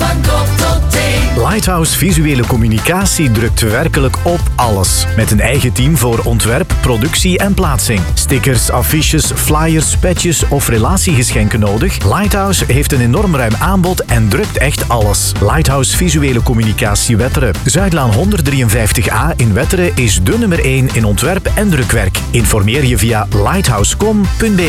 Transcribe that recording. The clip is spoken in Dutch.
van kop tot teen. Lighthouse Visuele Communicatie drukt werkelijk op alles. Met een eigen team voor ontwerp, productie en plaatsing. Stickers, affiches, flyers, patches of relatiegeschenken nodig? Lighthouse heeft een enorm ruim aanbod en drukt echt alles. Lighthouse Visuele Communicatie Wetteren. Zuidlaan 153A in Wetteren is de nummer 1 in ontwerp en drukwerk. Informeer je via lighthouse.com.be.